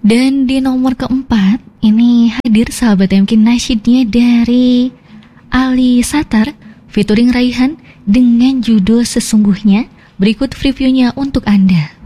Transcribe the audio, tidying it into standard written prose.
Dan di nomor keempat, ini hadir sahabat MK nasyidnya dari Ali Satar, featuring Raihan dengan judul Sesungguhnya. Berikut previewnya untuk Anda.